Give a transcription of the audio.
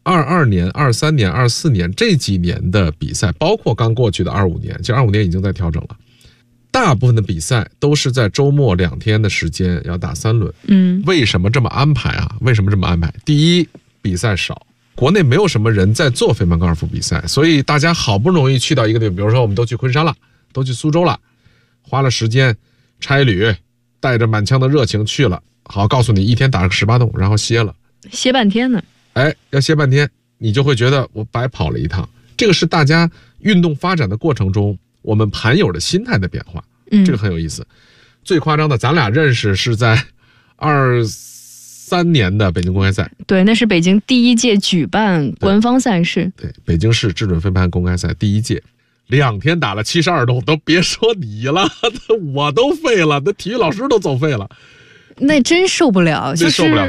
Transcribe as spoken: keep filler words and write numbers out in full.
二二年、二三年、二四年这几年的比赛，包括刚过去的二五年，其实二五年已经在调整了。大部分的比赛都是在周末两天的时间要打三轮。 嗯， 为什么这么安排啊？为什么这么安排？第一，比赛少，国内没有什么人在做飞盘高尔夫比赛，所以大家好不容易去到一个地方，比如说我们都去昆山了，都去苏州了，花了时间差旅，带着满腔的热情去了。好，告诉你一天打了个十八洞，然后歇了， 歇半天呢。 哎，要歇半天，你就会觉得我白跑了一趟。这个是大家运动发展的过程中，我们盘友的心态的变化，这个很有意思。嗯、最夸张的，咱俩认识是在二三年的北京公开赛， 对，那是北京第一届举办官方赛事， 对，对北京市智准飞盘公开赛第一届，两天打了七十二洞，都别说你了，我都废了，那体育老师都走废了。 那真受不了，就是